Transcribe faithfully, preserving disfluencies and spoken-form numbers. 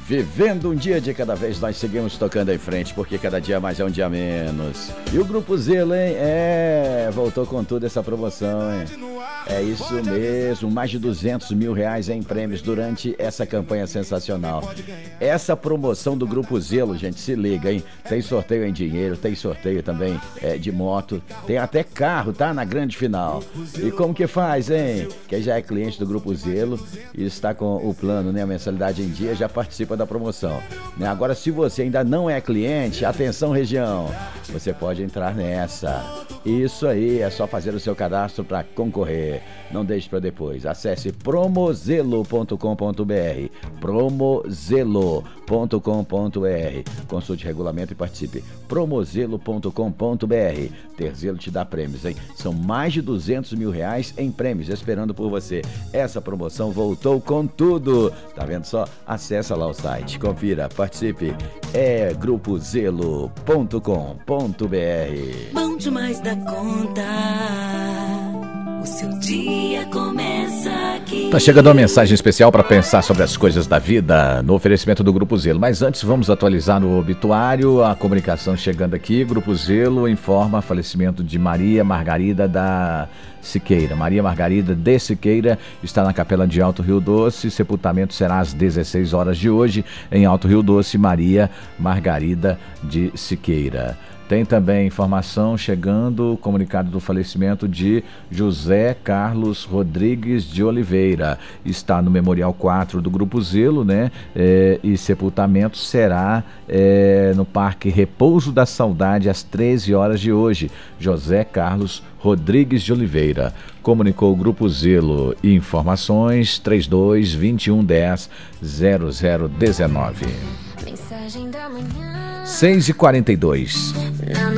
Vivendo um dia de cada vez, nós seguimos tocando em frente, porque cada dia mais é um dia menos. E o Grupo Zelo, hein? É, voltou com tudo essa promoção, hein? É isso mesmo, mais de duzentos mil reais em prêmios durante essa campanha sensacional. Essa promoção do Grupo Zelo, gente, se liga, hein? Tem sorteio em dinheiro, tem sorteio também é, de moto, tem até carro, tá? Na grande final. E como que faz, hein? Quem já é cliente do Grupo Zelo e está com o plano, né? A mensalidade em dia, já participa da promoção, né? Agora, se você ainda não é cliente, atenção região, você pode entrar nessa. Isso aí, é só fazer o seu cadastro para concorrer. Não deixe para depois. Acesse promozelo ponto com ponto br, promozelo ponto com ponto br. Consulte regulamento e participe. promozelo ponto com ponto br. Ter Zelo te dá prêmios, hein? São mais de duzentos mil reais em prêmios esperando por você. Essa promoção voltou com tudo. Tá vendo só? Acesse lá o site, confira, participe. É grupo zelo ponto com ponto br. Bom demais da conta. O seu dia começa aqui. Tá chegando uma mensagem especial para pensar sobre as coisas da vida no oferecimento do Grupo Zelo. Mas antes vamos atualizar no obituário. A comunicação chegando aqui. Grupo Zelo informa falecimento de Maria Margarida da Siqueira. Maria Margarida de Siqueira está na Capela de Alto Rio Doce. Sepultamento será às dezesseis horas de hoje em Alto Rio Doce. Maria Margarida de Siqueira. Tem também informação chegando, comunicado do falecimento de José Carlos Rodrigues de Oliveira. Está no Memorial quatro do Grupo Zelo, né? É, e sepultamento será é, no Parque Repouso da Saudade às treze horas de hoje. José Carlos Rodrigues de Oliveira. Comunicou o Grupo Zelo. Informações trinta e dois, vinte e um, dez, zero zero dezenove. Mensagem da manhã. seis e quarenta e dois. Na